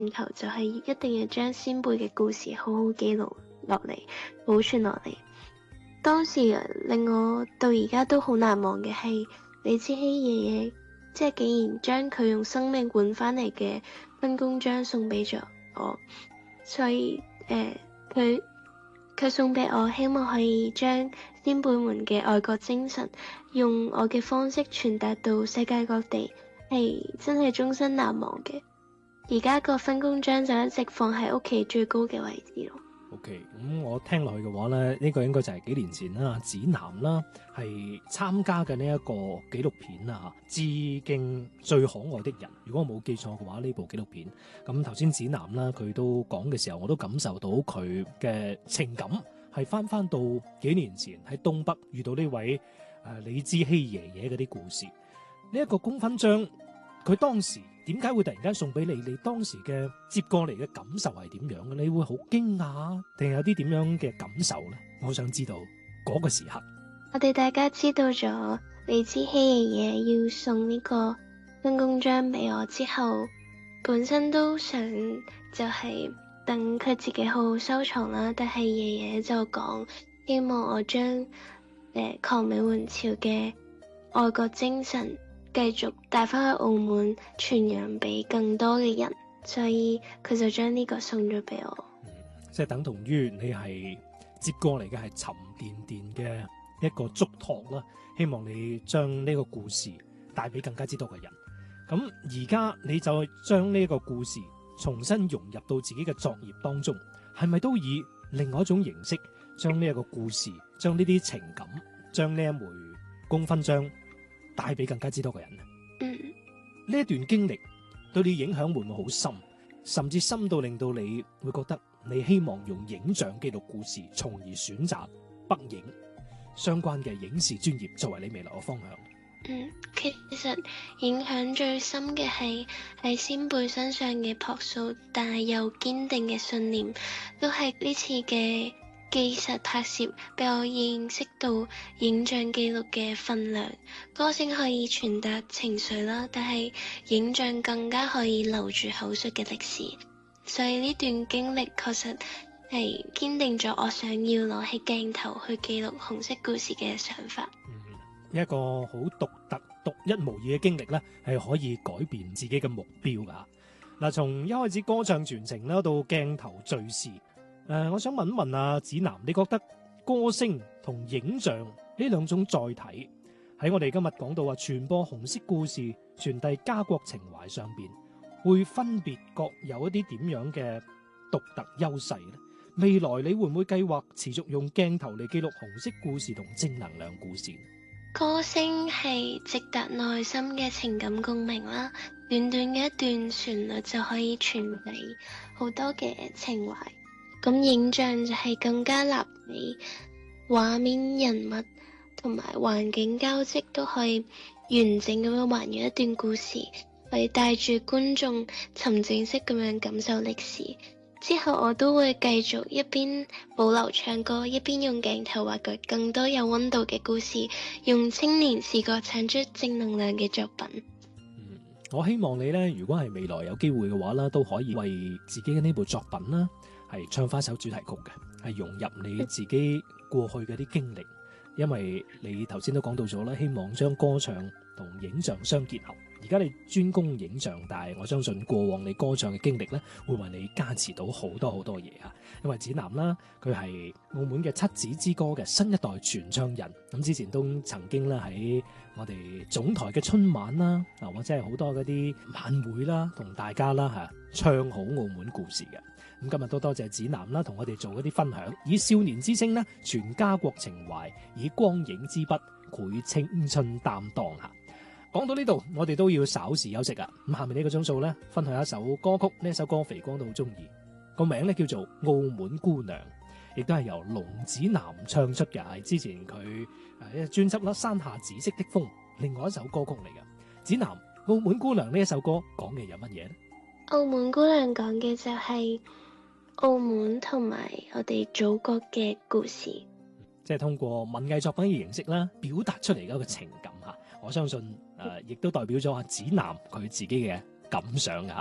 頭就係一定要將先輩嘅故事好好記錄落嚟，保存落嚟。當時令我到而家都好難忘嘅係李子希爺爺，即係竟然將佢用生命換翻嚟嘅分公章送俾咗我，所以佢送俾我，希望可以將先輩們嘅愛國精神用我嘅方式傳達到世界各地，係真係終身難忘嘅。而家個分公章就一直放喺屋企最高嘅位置咯。 OK，咁我聽落去嘅話咧，呢個應該就係幾年前啦，子楠啦係參加嘅呢一個紀錄片啦，致敬最可愛的人。如果我冇記錯嘅話，呢部紀錄片咁頭先子楠啦，佢都講嘅時候，我都感受到佢嘅情感係翻到幾年前喺東北遇到呢位李之熙爺爺嗰啲故事。呢一個功勳章，佢當時點解會突然間送俾你？你當時嘅接過嚟嘅感受係點樣嘅？你會好驚訝，定係有啲點樣嘅感受呢？我想知道嗰個時刻。 我哋大家知道咗李之熙爺爺要送呢個分公章俾我之後，本身都想就係等佢自己好好收藏啦，但係爺爺就講希望我將抗美援朝嘅愛國精神繼續帶翻去澳門，傳揚俾更多嘅人，所以佢就將呢個送咗俾我。 即係等同於你係接過嚟嘅係沉甸甸嘅一個囑託啦，希望你將呢個故事帶俾更加之多嘅人。咁而家你就將呢個故事重新融入到自己嘅作業當中，係咪都以另外一種形式將呢一個故事、將呢啲情感、將呢一枚功勳章帶俾更加之多嘅人呢？呢一段經歷對你影響會唔會好深，甚至深到令到你會覺得你希望用影像記錄故事，從而選擇北影相關嘅影視專業作為你未來嘅方向？ 其實影響最深嘅係喺先輩身上嘅樸素但係又堅定嘅信念，都係呢次嘅紀實拍攝俾我認識到影像記錄嘅分量。歌聲可以傳達情緒啦，但係影像更加可以留住口述嘅歷史。所以呢段經歷確實係堅定咗我想要攞起鏡頭去記錄紅色故事嘅想法。 一個好獨特、獨一無二嘅經歷咧，係可以改變自己嘅目標噶。嗱，從一開始歌唱傳情啦，到鏡頭敘事，我想問一問阿子楠，你覺得歌聲同影像呢兩種載體喺我哋今日講到話傳播紅色故事、傳遞家國情懷上邊，會分別各有一啲點樣嘅獨特優勢呢？未來你會唔會計劃持續用鏡頭嚟記錄紅色故事同正能量故事？ 歌聲係直達內心嘅情感共鳴啦，短短嘅一段旋律就可以傳遞好多嘅情懷。咁影像就係更加立體，畫面、人物同埋環境交織都可以完整咁樣還原一段故事，可以帶住觀眾沉浸式咁樣感受歷史。之後我都會繼續一邊保留唱歌，一邊用鏡頭挖掘更多有溫度嘅故事，用青年視覺產出正能量嘅作品。 我希望你呢，如果係未來有機會嘅話啦，都可以為自己嘅呢部作品啦，係唱翻首主題曲嘅，係融入你自己過去嘅啲經歷。因為你頭先都講到咗啦，希望將歌唱同影像相結合。而家你專攻影像，但係我相信過往你歌唱嘅經歷咧，會為你加持到好多好多嘢啊！因為子楠啦，佢係澳門嘅七子之歌嘅新一代傳唱人。咁之前都曾經咧喺我哋總台嘅春晚啦，或者係好多嗰啲晚會啦，同大家啦唱好澳門故事嘅。咁今日都多謝子楠啦，同我哋做一啲分享，以少年之聲咧傳家國情懷，以光影之筆繪青春擔當嚇。講到呢度，我哋都要稍事休息啊！咁下面呢個鐘數咧，分享一首歌曲，呢一首歌肥光都好中意，個名咧叫做《澳門姑娘》，亦都係由龍子楠唱出嘅，係之前佢專輯啦《山下紫色的風》另外一首歌曲嚟嘅。子楠，《澳門姑娘》呢一首歌講嘅有乜嘢咧？ 澳門姑娘講嘅就係澳門同埋我哋祖國嘅故事， 即係通過文藝作品嘅形式啦，表達出嚟嘅一個情感吓。我相信亦都代表咗阿子楠佢自己嘅感想噶。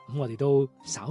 咁我哋都稍